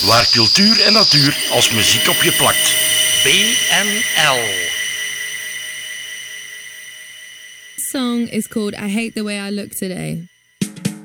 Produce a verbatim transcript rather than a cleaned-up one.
Waar cultuur en natuur als muziek op je plakt. B N L. This song is called I Hate the Way I Look Today.